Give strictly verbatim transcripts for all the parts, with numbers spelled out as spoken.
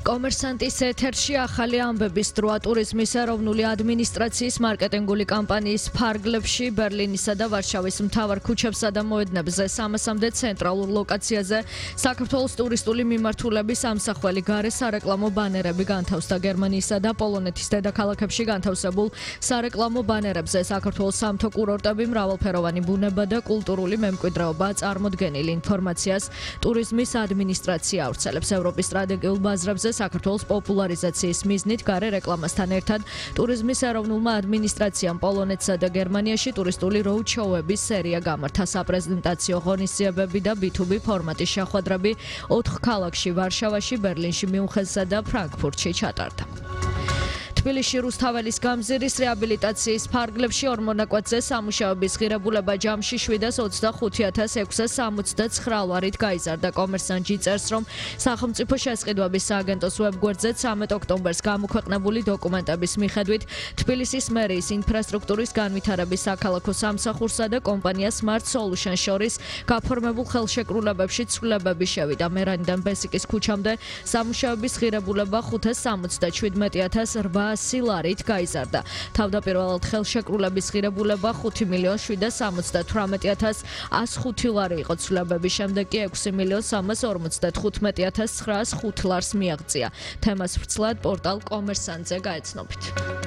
კომერსანტის ეთერში ახალი ამბების დროა ტურიზმის ეროვნული ადმინისტრაციის მარკეტინგული კამპანიის ფარგლებში ბერლინისა და ვარშავის მთავარ ქუჩებსა და მოედნებზე სამასამდე ცენტრალურ ლოკაციაზე საქართველოს ტურისტული მიმართულების ამსახველი გარე სარეკლამო ბანერები განთავსდა გერმანიისა და პოლონეთის დედაქალაქებში განთავსებულ სარეკლამო ბანერებზე საქართველოს სამთო კურორტები, მრავალფეროვანი ბუნება და კულტურული მემკვიდრეობა წარმოდგენილი ინფორმაციას ტურიზმის ადმინისტრაცია ავრცელებს ევროპის სტრატეგიულ ბაზრებზე საქართველოს პოპულარიზაციის მიზნით გარე რეკლამასთან ერთად ტურიზმის ეროვნულმა ადმინისტრაციამ პოლონეთსა და გერმანიაში ტურისტული როუდ-შოუების სერია გამართა. საპრეზენტაციო ღონისძიებები და ბი თუ ბი ფორმატის შეხვედრები ოთხ ქალაქში ვარშავაში, ბერლინში, მიუნხენსა და ფრანკფურტში ჩატარდა. თბილისში რუსთაველის გამზირის რეაბილიტაციის ფარგლებში ორ მონაკვეთზე სამუშაოების ღირებულება ჯამში შვიდას ოცდახუთი ათას ექვსას სამოცდაცხრა ლარით გაიზარდა. კომერსანტი წერს, რომ სახელმწიფო შესყიდვების სააგენტოს ვებგვერდზე ცამეტ ოქტომბერს გამოქვეყნებული დოკუმენტების მიხედვით თბილისის მერიის ინფრასტრუქტურის განვითარების საქალაქო სამსახურსა და კომპანია Smart Solutions შორის გაფორმებულ ხელშეკრულებებში ცვლილებები შევიდა. მერანიდან ბესიკის ქუჩამდე სამუშაოების ღირებულება ხუთას სამოცდაშვიდმეტი ათას რვაასი ლარით გაიზარდა. თავდაპირველად ხელშეკრულების ღირებულება ხუთი მილიონ შვიდას სამოცდათვრამეტი ათას ასხუთი ლარი იყო. ცვლილებების შემდეგ კი ექვსი მილიონ სამას ორმოცდათხუთმეტი ათას ცხრაას ხუთ ლარს მიაღწია. თემას ვრცლად პორტალ კომერსანტზე გაეცნობით.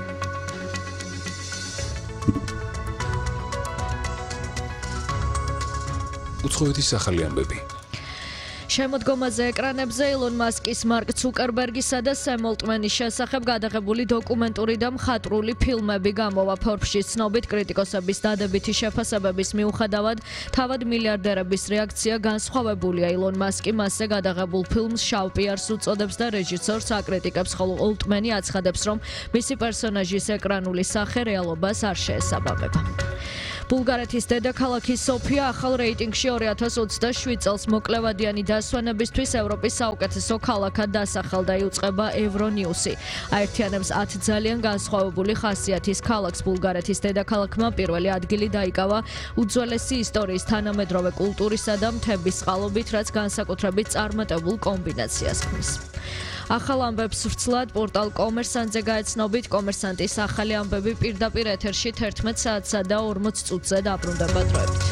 უცხოეთის ახალი ამბები. შემოდგომაზე ეკრანებზე ილონ მასკის, მარკ ცუკერბერგისა და სემ ოლტმენის შესახებ გადაღებული დოკუმენტური და მხატვრული ფილმები გამოვა. ფორბსში ცნობით კრიტიკოსების დადებითი შეფასებების მიუხედავად თავად მილიარდერების რეაქცია განსხვავებულია. ილონ მასკი მასზე გადაღებულ ფილმს შავ პიარს უწოდებს და რეჟისორს აკრიტიკებს, ხოლო ოლტმენი აცხადებს, რომ მისი პერსონაჟის ეკრანული სახე რეალობას არ შეესაბამება. ბულგარეთის დედაქალაქი სოფია ახალ რეიტინგში ორი ათას ოცდაშვიდ წელს მოკლევადიანი დასვენებისთვის ევროპის საუკეთესო ქალაქად დასახელდა. იუწყება ევრონიუსი. აერთიანებს ათ ძალიან განსხვავებული ხასიათის ქალაქს. ბულგარეთის დედაქალაქმა პირველი ადგილი დაიკავა უძველესი ისტორიის, თანამედროვე კულტურისა და მთების წყალობით, რაც განსაკუთრებით წარმატებულ კომბინაციას ქმნის. ახალ ამბებს ვრცლად პორტალ კომერსანტზე გაეცნობით. კომერსანტის ახალი ამბები პირდაპირ ეთერში თერთმეტ საათსა და ორმოც წუთზე დაბრუნდება დროებით.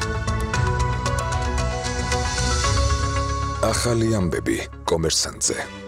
ახალი ამბები კომერსანტზე.